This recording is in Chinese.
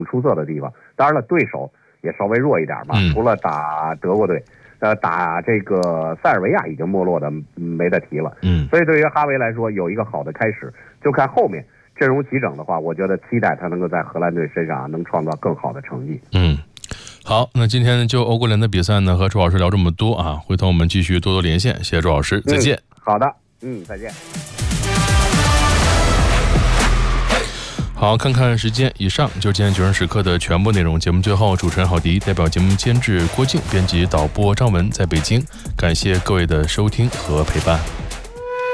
出色的地方。当然了，对手也稍微弱一点嘛，除了打德国队，打这个塞尔维亚已经没落的没得提了。所以对于哈维来说有一个好的开始，就看后面阵容齐整的话，我觉得期待他能够在荷兰队身上能创造更好的成绩。 好，那今天就欧国联的比赛呢，和周老师聊这么多啊，回头我们继续多多连线，谢谢周老师，再见。 好的，再见。 好，看看时间，以上就是今天9时时刻的全部内容。节目最后，主持人郝迪代表节目监制郭靖、编辑导播张文在北京，感谢各位的收听和陪伴。